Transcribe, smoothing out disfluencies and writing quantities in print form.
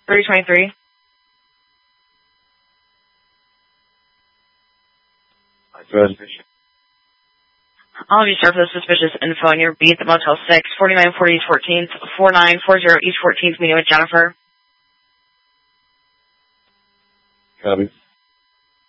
323. Good. All of you, sir, for the suspicious info on your beat, the Motel 6, 4940 East 14th, 4940 East 14th, meeting with Jennifer. Copy.